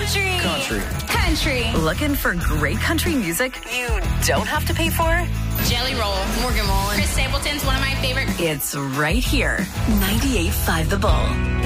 Country. Country. Looking for great country music you don't have to pay for? Jelly Roll. Morgan Wallen. Chris Stapleton's one of my favorite. It's right here. 98.5 The Bull.